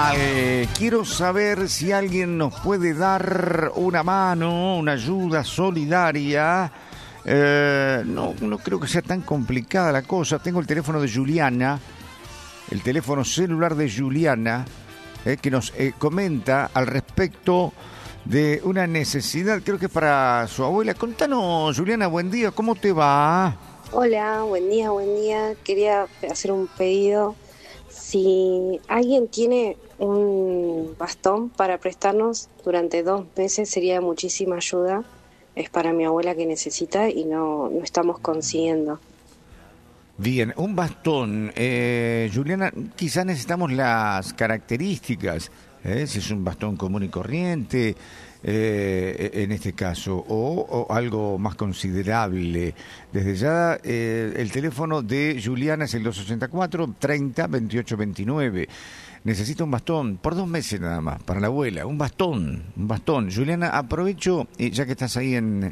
tal? Quiero saber si alguien nos puede dar una mano, una ayuda solidaria. No creo que sea tan complicada la cosa. Tengo el teléfono de Juliana, el teléfono celular de Juliana, que nos comenta al respecto de una necesidad, creo que es para su abuela. Contanos, Juliana, buen día, ¿cómo te va? Hola, buen día, buen día. Quería hacer un pedido. Si alguien tiene un bastón para prestarnos durante 2 meses sería de muchísima ayuda. Es para mi abuela que necesita y no estamos consiguiendo. Bien, un bastón. Juliana, quizás necesitamos las características, si es un bastón común y corriente, en este caso, o algo más considerable. Desde ya, el teléfono de Juliana es el 284 30 28 29. Necesito un bastón, por 2 meses nada más, para la abuela, un bastón. Juliana, aprovecho, ya que estás ahí en